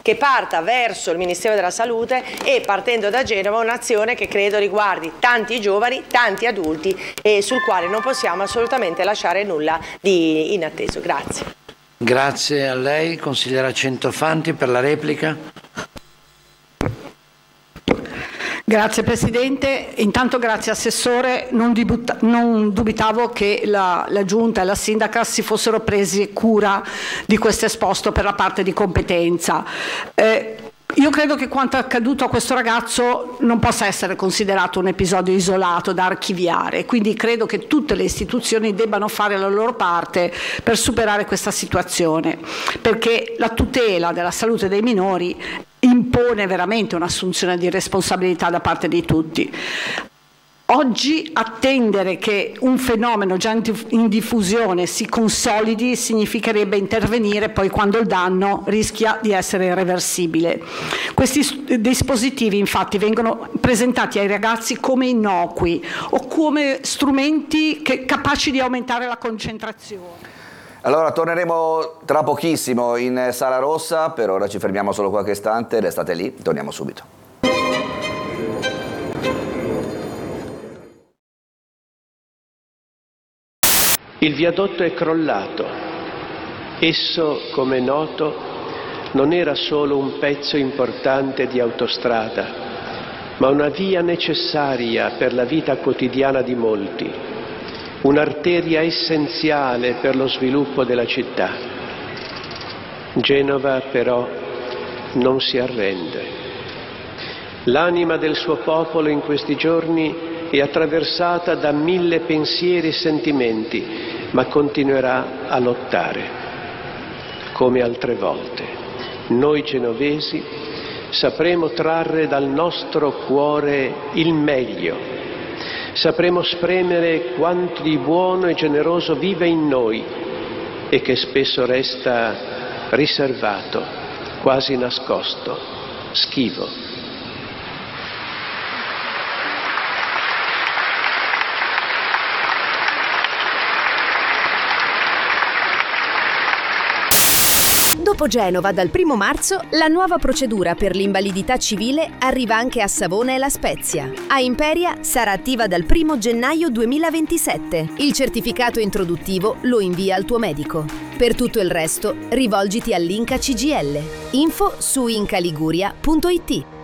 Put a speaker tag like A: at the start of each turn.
A: che parta verso il Ministero della Salute e, partendo da Genova, un'azione che credo riguardi tanti giovani, tanti adulti e sul quale non possiamo assolutamente lasciare nulla di inatteso. Grazie.
B: Grazie a lei, consigliera Centofanti, per la replica.
C: Grazie Presidente, intanto grazie Assessore, non dubitavo che la Giunta e la Sindaca si fossero presi cura di questo esposto per la parte di competenza. Io credo che quanto accaduto a questo ragazzo non possa essere considerato un episodio isolato da archiviare, quindi credo che tutte le istituzioni debbano fare la loro parte per superare questa situazione, perché la tutela della salute dei minori impone veramente un'assunzione di responsabilità da parte di tutti. Oggi attendere che un fenomeno già in diffusione si consolidi significherebbe intervenire poi quando il danno rischia di essere irreversibile. Questi dispositivi infatti vengono presentati ai ragazzi come innocui o come strumenti capaci di aumentare la concentrazione.
D: Allora torneremo tra pochissimo in Sala Rossa, per ora ci fermiamo solo qualche istante, restate lì, torniamo subito.
E: Il viadotto è crollato. Esso, come è noto, non era solo un pezzo importante di autostrada, ma una via necessaria per la vita quotidiana di molti, un'arteria essenziale per lo sviluppo della città. Genova, però, non si arrende. L'anima del suo popolo in questi giorni è attraversata da 1000 pensieri e sentimenti, ma continuerà a lottare. Come altre volte, noi genovesi sapremo trarre dal nostro cuore il meglio, sapremo spremere quanto di buono e generoso vive in noi e che spesso resta riservato, quasi nascosto, schivo.
F: Dopo Genova, dal 1 marzo, la nuova procedura per l'invalidità civile arriva anche a Savona e La Spezia. A Imperia sarà attiva dal 1 gennaio 2027. Il certificato introduttivo lo invia al tuo medico. Per tutto il resto, rivolgiti all'Inca CGL. Info su incaliguria.it.